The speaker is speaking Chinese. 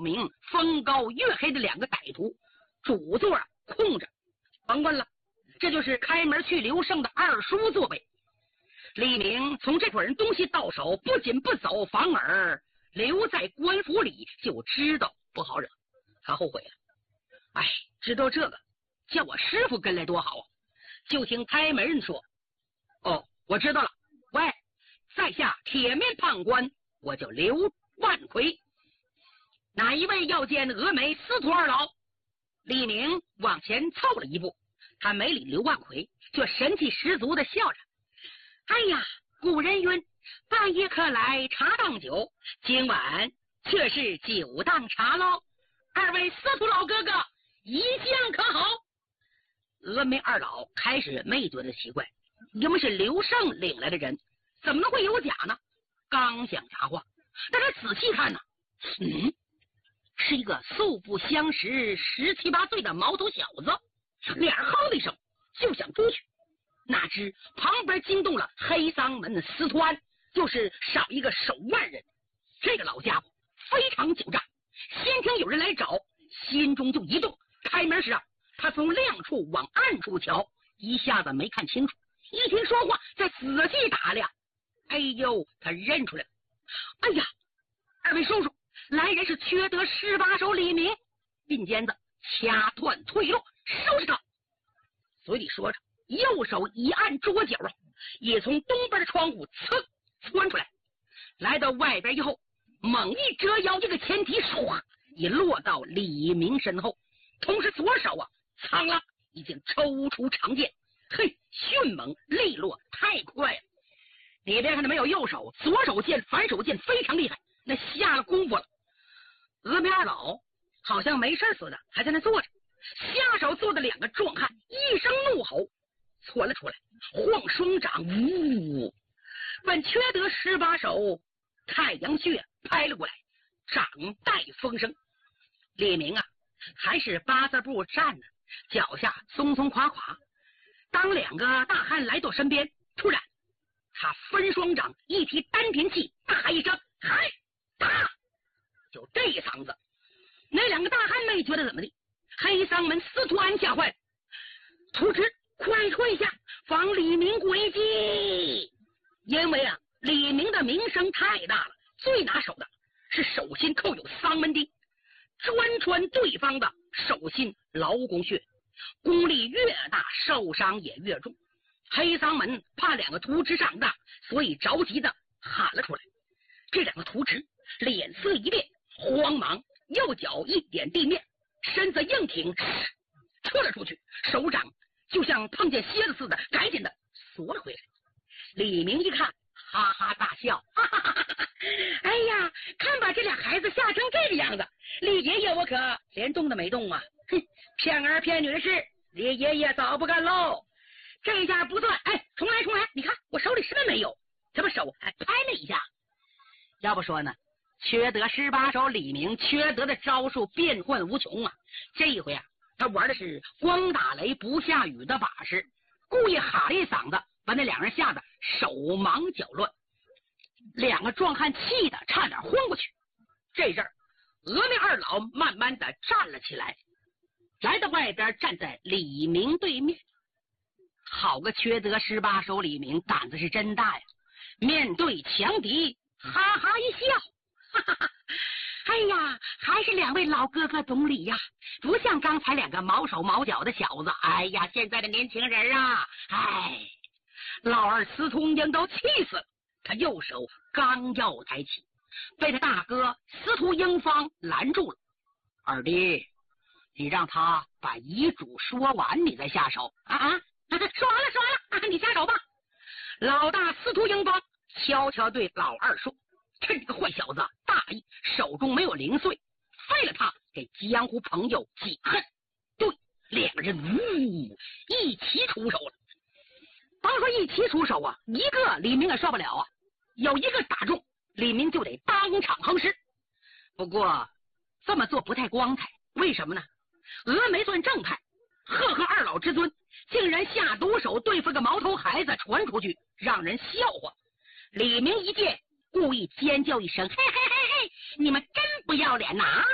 明、风高月黑的两个歹徒，主座空着。甭问了，这就是开门去刘胜的二叔作为。李明从这伙人东西到手，不仅不走，反而留在官府里，就知道不好惹。他后悔了，哎，知道这个，叫我师傅跟来多好啊！就听开门人说：“哦，我知道了。喂，在下铁面判官，我叫刘万奎，哪一位要见峨眉司徒二老？”李明往前凑了一步，他没理刘万奎，却神气十足的笑着：“哎呀，古人云，半夜可来茶当酒，今晚却是酒当茶喽。二位司徒老哥哥，一向可好？”峨眉二老开始没觉得奇怪，因为是刘胜领来的人，怎么能会有假呢？刚想答话，但他仔细看呢，是一个素不相识17、18岁的毛头小子，脸哼的一声就想出去，哪知旁边惊动了黑桑门的司徒安，就是少一个手腕人。这个老家伙非常狡诈，先听有人来找，心中就一动。开门时他从亮处往暗处瞧，一下子没看清楚，一听说话再仔细打量，哎呦，他认出来了。哎呀，二位叔叔，来人是缺德18手李明，并肩子掐断退路，收拾他。嘴里说着，右手一按桌角也从东边的窗户窜出来，来到外边以后，猛一折腰，这个前蹄唰也落到李明身后，同时左手苍啷已经抽出长剑，嘿，迅猛利落，太快了。你别看他没有右手，左手剑反手剑非常厉害，那下了功夫了。峨眉二老好像没事似的，还在那坐着。下手坐的两个壮汉一声怒吼窜了出来，晃双掌，呜，本缺德18手太阳穴拍了过来，掌带风声。李明还是8字步站着，脚下松松垮垮。当两个大汉来到身边，突然他分双掌一提丹田气，大喊一声：“嗨，打！”就这一嗓子，那两个大汉没觉得怎么的。黑桑门司徒安吓坏了，图纸快退下，防李明诡计。因为李明的名声太大了，最拿手的是手心扣有桑门钉，专穿对方的手心劳宫穴，功力越大，受伤也越重。黑桑门怕两个图纸上当，所以着急的喊了出来。这两个图纸脸色一变，慌忙右脚一点地面，身子硬挺，撤了出去，手掌就像碰见蝎子似的，赶紧的缩了回来。李明一看，哈哈大笑，哈哈哈哈，哎呀，看把这俩孩子吓成这个样子，李爷爷我可连动都没动啊！哼，骗儿骗女的事，李爷爷早不干喽。这一下不算，哎，重来，你看我手里什么没有？这不手还拍了一下。要不说呢，缺德18手李明缺德的招数变幻无穷啊！这一回他玩的是光打雷不下雨的把式，故意喊了一嗓子，把那两人吓得手忙脚乱。两个壮汉气得差点昏过去。这阵儿，峨眉二老慢慢的站了起来，来到外边，站在李明对面。好个缺德18手李明，胆子是真大呀！面对强敌，哈哈一笑，哈哈哈！哎呀，还是两位老哥哥懂礼呀，不像刚才两个毛手毛脚的小子。哎呀，现在的年轻人哎，老二司徒英都气死了。他右手刚要抬起，被他大哥司徒英方拦住了。二弟，你让他把遗嘱说完，你再下手。说完了，你下手吧。老大司徒英方悄悄对老二说，趁这个坏小子大意，手中没有零碎，废了他，给江湖朋友解恨。对，两个人一起出手了。当说一起出手一个李明也受不了有一个打中，李明就得当场横尸。不过这么做不太光彩，为什么呢？峨眉算正派，赫赫二老之尊，竟然下毒手对付个毛头孩子，传出去让人笑话。李明一见，故意尖叫一声：“嘿嘿嘿嘿，你们真不要脸呐！